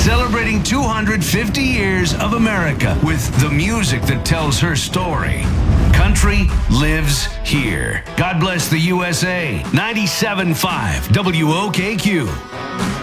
celebrating 250 years of America with the music that tells her story. Country lives here. God bless the USA. 97.5 WOKQ.